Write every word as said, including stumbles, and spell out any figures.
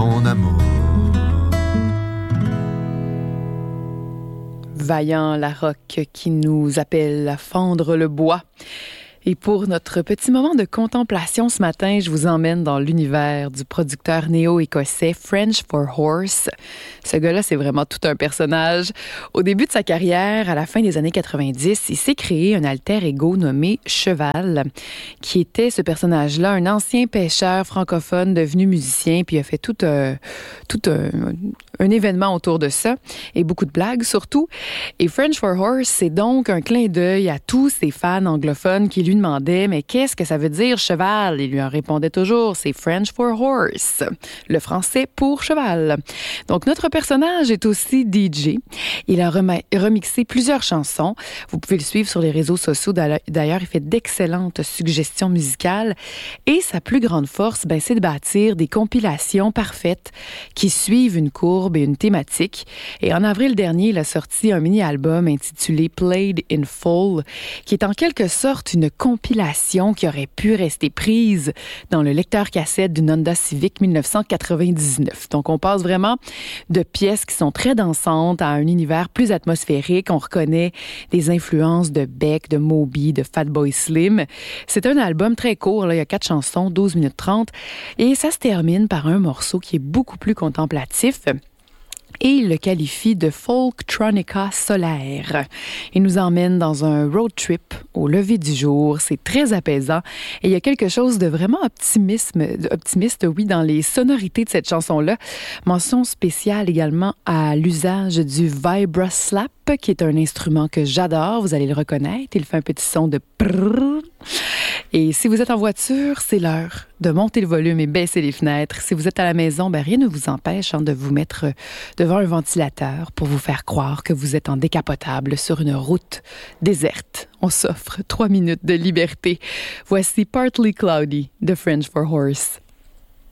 ton amour. Vaillant Larocque qui nous appelle à fendre le bois. Et pour notre petit moment de contemplation ce matin, je vous emmène dans l'univers du producteur néo-écossais French for Horse. Ce gars-là, c'est vraiment tout un personnage. Au début de sa carrière, à la fin des années quatre-vingt-dix, il s'est créé un alter ego nommé Cheval, qui était ce personnage-là, un ancien pêcheur francophone devenu musicien, puis il a fait tout, un, tout un, un événement autour de ça, et beaucoup de blagues surtout. Et French for Horse, c'est donc un clin d'œil à tous ces fans anglophones qui lui demandait « Mais qu'est-ce que ça veut dire cheval? » Il lui en répondait toujours « C'est French for horse », le français pour cheval. Donc, notre personnage est aussi D J. Il a rem- remixé plusieurs chansons. Vous pouvez le suivre sur les réseaux sociaux. D'ailleurs, il fait d'excellentes suggestions musicales. Et sa plus grande force, ben, c'est de bâtir des compilations parfaites qui suivent une courbe et une thématique. Et en avril dernier, il a sorti un mini-album intitulé « Played in Full », qui est en quelque sorte une compilation qui aurait pu rester prise dans le lecteur cassette d'une Honda Civic dix-neuf cent quatre-vingt-dix-neuf. Donc, on passe vraiment de pièces qui sont très dansantes à un univers plus atmosphérique. On reconnaît des influences de Beck, de Moby, de Fatboy Slim. C'est un album très court, là. Il y a quatre chansons, douze minutes trente. Et ça se termine par un morceau qui est beaucoup plus contemplatif. Et il le qualifie de folktronica solaire. Il nous emmène dans un road trip au lever du jour. C'est très apaisant. Et il y a quelque chose de vraiment optimisme, optimiste, oui, dans les sonorités de cette chanson-là. Mention spéciale également à l'usage du Vibra Slap, qui est un instrument que j'adore. Vous allez le reconnaître. Il fait un petit son de prrrr. Et si vous êtes en voiture, c'est l'heure de monter le volume et baisser les fenêtres. Si vous êtes à la maison, ben rien ne vous empêche hein, de vous mettre devant un ventilateur pour vous faire croire que vous êtes en décapotable sur une route déserte. On s'offre trois minutes de liberté. Voici Partly Cloudy de French for Horse.